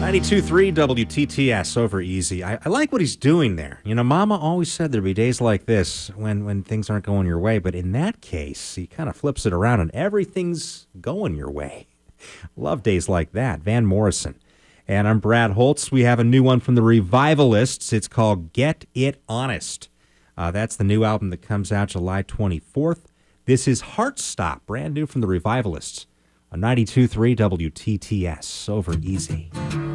92.3 WTTS over easy. I like what he's doing there. You know, Mama always said there'd be days like this when things aren't going your way. But in that case, he kind of flips it around and everything's going your way. Love days like that. Van Morrison. And I'm Brad Holtz. We have a new one from the Revivalists. It's called Get It Honest. That's the new album that comes out July 24th. This is Heartstop, brand new from the Revivalists on 92.3 WTTS over easy.